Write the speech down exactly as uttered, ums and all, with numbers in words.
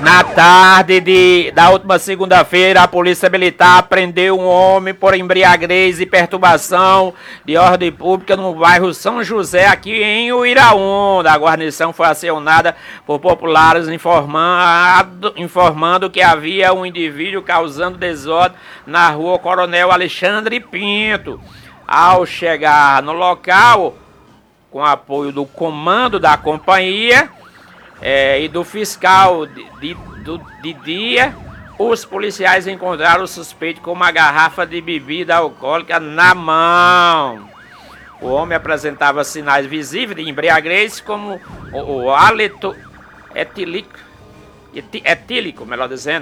Na tarde de, da última segunda-feira, a Polícia Militar prendeu um homem por embriaguez e perturbação de ordem pública no bairro São José, aqui em Uiraúna. A guarnição foi acionada por populares informando, informando que havia um indivíduo causando desordem na rua Coronel Alexandre Pinto. Ao chegar no local, com apoio do comando da companhia, É, e do fiscal de, de, do, de dia, os policiais encontraram o suspeito com uma garrafa de bebida alcoólica na mão. O homem apresentava sinais visíveis de embriaguez, como o, o hálito etílico, etílico, melhor dizendo,